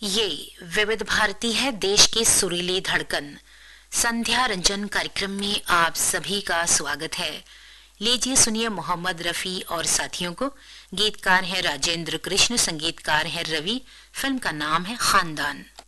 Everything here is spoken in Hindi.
ये विविध भारती है, देश की सुरीली धड़कन। संध्या रंजन कार्यक्रम में आप सभी का स्वागत है। लीजिए सुनिए मोहम्मद रफी और साथियों को। गीतकार है राजेंद्र कृष्ण, संगीतकार है रवि। फिल्म का नाम है खानदान।